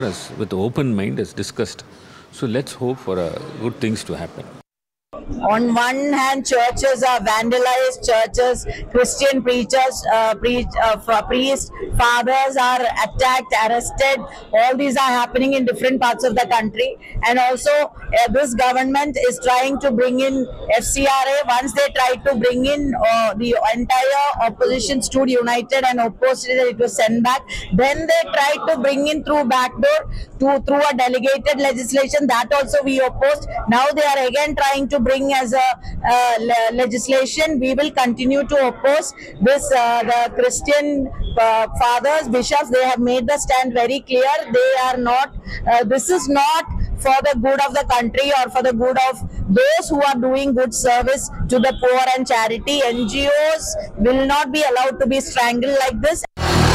with open mind has discussed. So let's hope for good things to happen. On one hand, churches are vandalized, churches, Christian preachers, priests, fathers are attacked, arrested. All these are happening in different parts of the country. And also, this government is trying to bring in FCRA. Once they tried to bring in the entire opposition stood united and opposed it, it was sent back. Then they tried to bring in through backdoor, through a delegated legislation. That also we opposed. Now they are again trying to bring as a legislation. We will continue to oppose this. The Christian fathers, bishops, they have made the stand very clear. They are not, this is not for the good of the country or for the good of those who are doing good service to the poor and charity. NGOs will not be allowed to be strangled like this.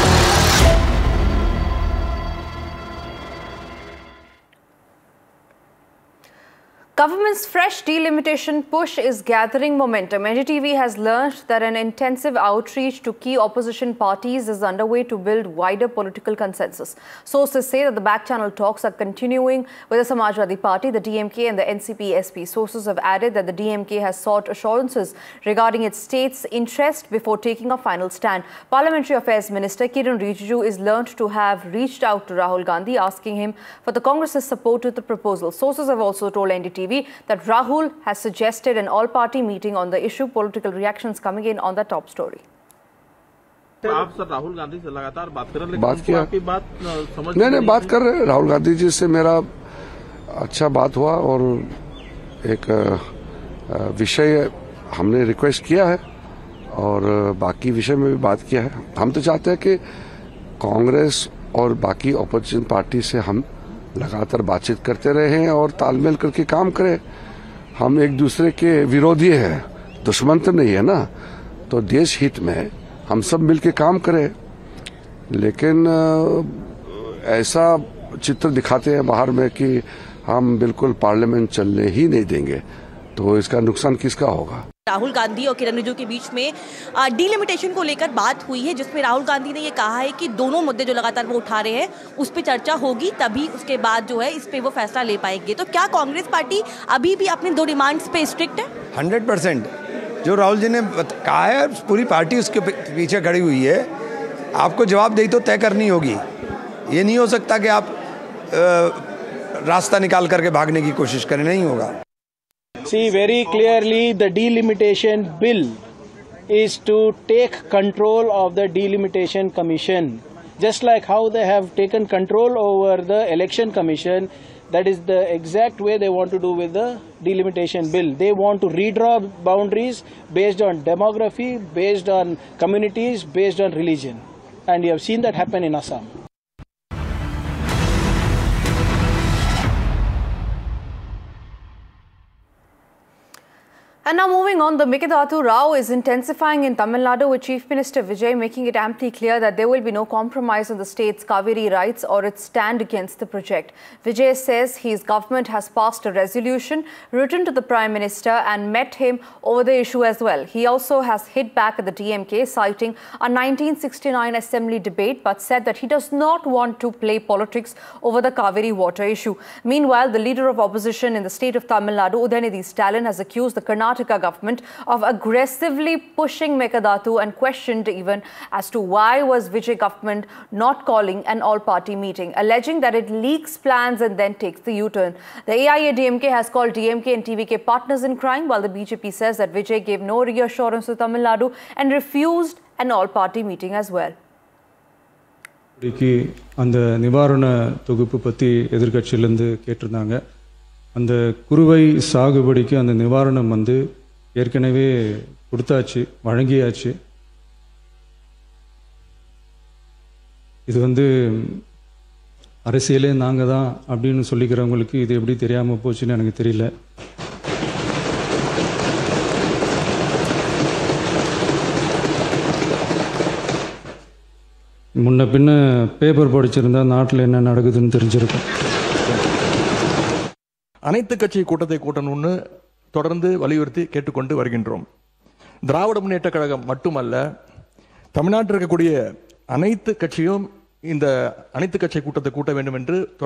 Government's fresh delimitation push is gathering momentum. NDTV has learned that an intensive outreach to key opposition parties is underway to build wider political consensus. Sources say that the back-channel talks are continuing with the Samajwadi Party, the DMK and the NCP-SP. Sources have added that the DMK has sought assurances regarding its state's interest before taking a final stand. Parliamentary Affairs Minister Kiren Rijiju is learned to have reached out to Rahul Gandhi, asking him for the Congress's support to the proposal. Sources have also told NDTV that Rahul has suggested an all-party meeting on the issue. Political reactions coming in on the top story. आप sir Rahul Gandhi से लगातार बात कर रहे हैं, बात किया, आपकी बात समझ नहीं बात कर रहे हैं। राहुल गांधी जी से मेरा अच्छा बात हुआ और एक विषय हमने रिक्वेस्ट किया है और बाकी विषय में भी बात किया है। हम तो चाहते हैं कि कांग्रेस और बाकी ऑपोजिशन पार्टी से हम लगातार बातचीत करते रहे और तालमेल करके काम करें। हम एक दूसरे के विरोधी हैं, दुश्मन तो नहीं है ना, तो देश हित में हम सब मिलके काम करें। लेकिन ऐसा चित्र दिखाते हैं बाहर में कि हम बिल्कुल पार्लियामेंट चलने ही नहीं देंगे, तो इसका नुकसान किसका होगा। राहुल गांधी और किरण रिजिजू के बीच में डीलिमिटेशन को लेकर बात हुई है, जिसमें राहुल गांधी ने ये कहा है कि दोनों मुद्दे जो लगातार वो उठा रहे हैं उस पर चर्चा होगी, तभी उसके बाद जो है इस पे वो फैसला ले पाएंगे। तो क्या कांग्रेस पार्टी अभी भी अपने दो डिमांड्स पे स्ट्रिक्ट है? 100% जो राहुल जी ने कहा है, पूरी पार्टी उसके पीछे खड़ी हुई है। आपको जवाबदेही तो तय करनी होगी। ये नहीं हो सकता कि आप रास्ता निकाल करके भागने की कोशिश करें, नहीं होगा। See, very clearly the delimitation bill is to take control of the delimitation commission. Just like how they have taken control over the election commission, that is the exact way they want to do with the delimitation bill. They want to redraw boundaries based on demography, based on communities, based on religion. And you have seen that happen in Assam. And now moving on, the Mikadatu row is intensifying in Tamil Nadu, with Chief Minister Vijay making it amply clear that there will be no compromise on the state's Kaveri rights or its stand against the project. Vijay says his government has passed a resolution, written to the Prime Minister and met him over the issue as well. He also has hit back at the DMK, citing a 1969 assembly debate, but said that he does not want to play politics over the Kaveri water issue. Meanwhile, the leader of opposition in the state of Tamil Nadu, Udayanidhi Stalin, has accused the Karnataka government of aggressively pushing Mekadatu and questioned even as to why was Vijay government not calling an all-party meeting, alleging that it leaks plans and then takes the U-turn. The AIADMK has called DMK and TVK partners in crime, while the BJP says that Vijay gave no reassurance to Tamil Nadu and refused an all-party meeting as well. அந்த நிவாரண தொகுப்பு பற்றி எதிர்க்கட்சியிலேருந்து கேட்டிருந்தாங்க. அந்த குறுவை சாகுபடிக்கு அந்த நிவாரணம் வந்து ஏற்கனவே கொடுத்தாச்சு, வழங்கியாச்சு. இது வந்து அரசியலே நாங்கள் தான் அப்படின்னு சொல்லிக்கிறவங்களுக்கு இது எப்படி தெரியாமல் போச்சுன்னு எனக்கு தெரியல. முன்ன பின்ன பேப்பர் படிச்சிருந்தா நாட்டில் என்ன நடக்குதுன்னு தெரிஞ்சிருக்கும். அனைத்து கட்சி கூட்டத்தை கூட்டணும்னு தொடர்ந்து வலியுறுத்தி கேட்டுக்கொண்டு வருகின்றோம். திராவிட முன்னேற்ற கழகம் மட்டுமல்ல, தமிழ்நாட்டில் இருக்கக்கூடிய அனைத்து கட்சியும் இந்த அனைத்து கட்சி கூட்டத்தை கூட்ட வேண்டும் என்று